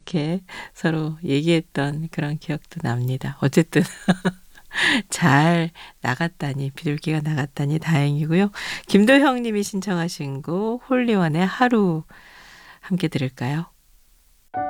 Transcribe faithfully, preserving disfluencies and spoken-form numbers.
이렇게 서로 얘기했던 그런 기억도 납니다. 어쨌든 잘 나갔다니 비둘기가 나갔다니 다행이고요. 김도형 님이 신청하신 곡 홀리원의 하루 함께 들을까요?